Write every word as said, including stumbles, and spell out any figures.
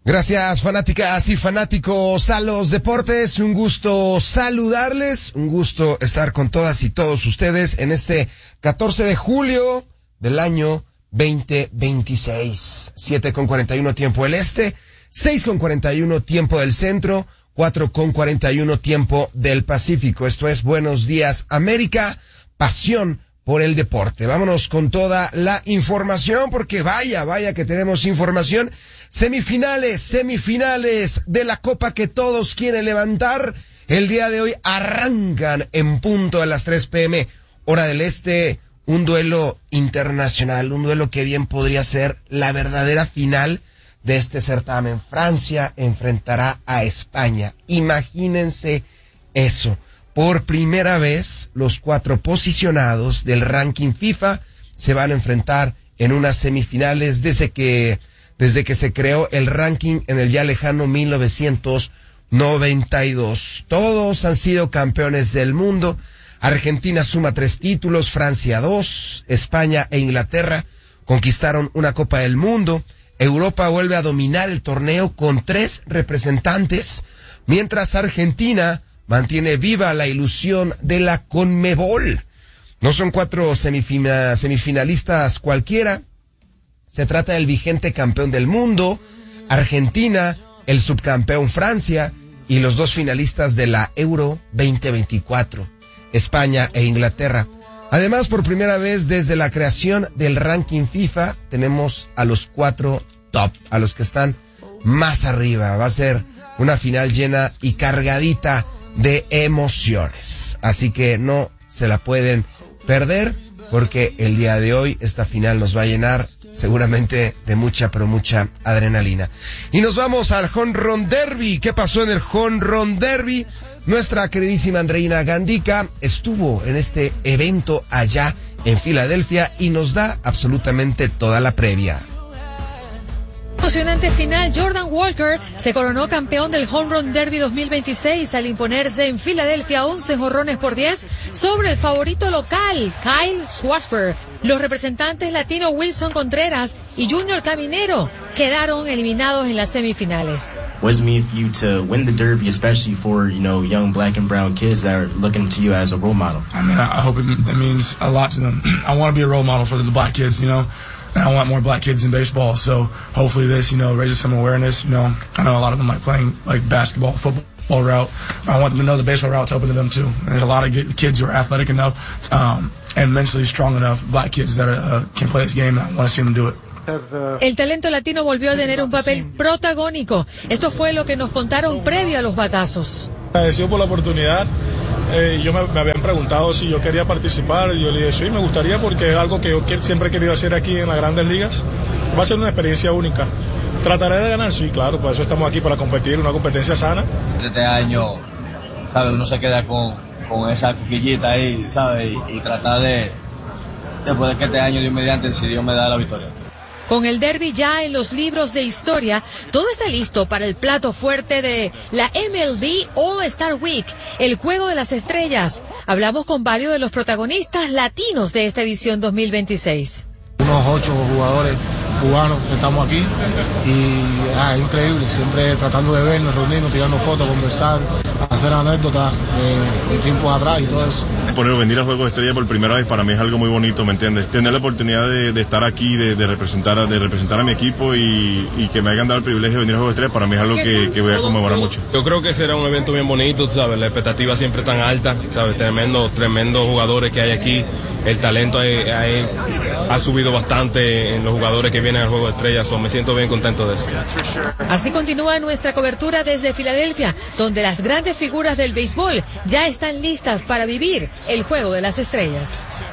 Gracias, fanáticas y fanáticos a los deportes. Un gusto saludarles, un gusto estar con todas y todos ustedes en este catorce de julio del año veinte veintiséis. siete con cuarenta y uno tiempo del este, seis con cuarenta y uno tiempo del centro, cuatro con cuarenta y uno tiempo del Pacífico. Esto es Buenos Días América, pasión por el deporte. Vámonos con toda la información porque vaya, vaya que tenemos información. Semifinales, semifinales de la copa que todos quieren levantar. El día de hoy arrancan en punto a las tres pm, hora del este, un duelo internacional, un duelo que bien podría ser la verdadera final de este certamen. Francia enfrentará a España. Imagínense eso. Por primera vez, los cuatro posicionados del ranking FIFA se van a enfrentar en unas semifinales desde que desde que se creó el ranking en el ya lejano mil novecientos noventa y dos. Todos han sido campeones del mundo. Argentina suma tres títulos, Francia dos, España e Inglaterra conquistaron una Copa del Mundo. Europa vuelve a dominar el torneo con tres representantes, mientras Argentina mantiene viva la ilusión de la Conmebol. No son cuatro semifina, semifinalistas cualquiera. Se trata del vigente campeón del mundo, Argentina, el subcampeón Francia y los dos finalistas de la Euro veinte veinticuatro, España e Inglaterra. Además, por primera vez desde la creación del ranking FIFA, tenemos a los cuatro top, a los que están más arriba. Va a ser una final llena y cargadita de emociones. Así que no se la pueden perder porque el día de hoy esta final nos va a llenar seguramente de mucha, pero mucha adrenalina. Y nos vamos al Home Run Derby. ¿Qué pasó en el Home Run Derby? Nuestra queridísima Andreina Gandica estuvo en este evento allá en Filadelfia y nos da absolutamente toda la previa. Emocionante final, Jordan Walker se coronó campeón del Home Run Derby dos mil veintiséis al imponerse en Filadelfia once jonrones por diez sobre el favorito local, Kyle Schwarber. Los representantes latinos Wilson Contreras y Junior Caminero quedaron eliminados en las semifinales. What does it mean for you to win the Derby, especially for, you know, young black and brown kids that are looking to you as a role model? I mean, I hope it, it means a lot to them. I want to be a role model for the black kids, you know. And I want more black kids in baseball, so hopefully this, you know, raises some awareness. You know, I know a lot of them like playing like basketball, football route. I want them to know the baseball route's open to them too. And there's a lot of kids who are athletic enough um, and mentally strong enough, black kids that uh, can play this game, and I want to see them do it. El talento latino volvió a tener un papel protagónico. Esto fue lo que nos contaron previo a los batazos. Agradecido por la oportunidad. Eh, yo me, me habían preguntado si yo quería participar. Yo le dije, sí, me gustaría porque es algo que yo que, siempre he querido hacer aquí en las grandes ligas. Va a ser una experiencia única. ¿Trataré de ganar? Sí, claro, por eso estamos aquí, para competir, una competencia sana. Este año, ¿sabes? Uno se queda con, con esa coquillita ahí, ¿sabes? Y, y tratar de, después de que este año, Dios mediante, si Dios me da la victoria. Con el derby ya en los libros de historia, todo está listo para el plato fuerte de la M L B All-Star Week, el Juego de las Estrellas. Hablamos con varios de los protagonistas latinos de esta edición dos mil veintiséis. Unos ocho jugadores cubanos que estamos aquí y ah, es increíble, siempre tratando de vernos, reunirnos, tirarnos fotos, conversar, hacer anécdotas de, de tiempos atrás y todo eso. Por venir al Juego de Estrella por primera vez para mí es algo muy bonito, ¿me entiendes? Tener la oportunidad de, de estar aquí, de, de representar de representar a mi equipo y, y que me hayan dado el privilegio de venir al Juego de Estrella, para mí es algo que, que voy a conmemorar mucho. Yo creo que será un evento bien bonito, ¿sabes? La expectativa siempre tan alta, ¿sabes? Tremendo, tremendos jugadores que hay aquí. El talento hay, hay, ha subido bastante en los jugadores que vienen al Juego de Estrellas, so me siento bien contento de eso. Así continúa nuestra cobertura desde Filadelfia, donde las grandes figuras del béisbol ya están listas para vivir el Juego de las Estrellas.